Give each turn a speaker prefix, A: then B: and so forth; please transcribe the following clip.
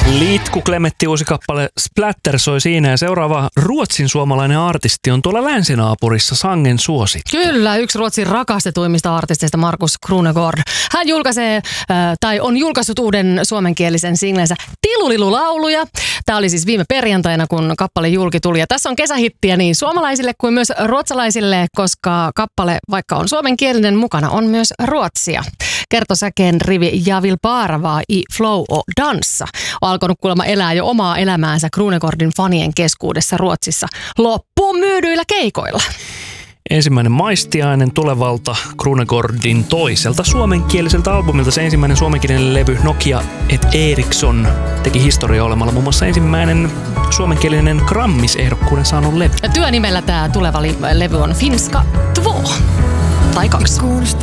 A: Litku Klemetti uusi kappale Splatter soi siinä ja seuraava ruotsin suomalainen artisti on tuolla länsinaapurissa sangen suosittu.
B: Kyllä, yksi Ruotsin rakastetuimmista artisteista Markus Krunegård. Hän on julkaissut uuden suomenkielisen singlensä Tilulilu-lauluja. Tämä oli siis viime perjantaina, kun kappale julki tuli. Ja tässä on kesähittiä niin suomalaisille kuin myös ruotsalaisille, koska kappale, vaikka on suomenkielinen, mukana on myös ruotsia. Kertosäkeen rivi Jag vill bara vara i flow och dansa on alkanut kuulemma elää jo omaa elämäänsä Krunegårdin fanien keskuudessa Ruotsissa loppuun myydyillä keikoilla.
A: Ensimmäinen maistiainen tulevalta Krunegårdin toiselta suomenkieliseltä albumilta. Se ensimmäinen suomenkielinen levy Nokia et Ericsson teki historiaa olemalla muun muassa ensimmäinen suomenkielinen Grammis-ehdokkuuden saanut levy.
B: Ja työnimellä tämä tuleva levy on Finska 2 tai 2.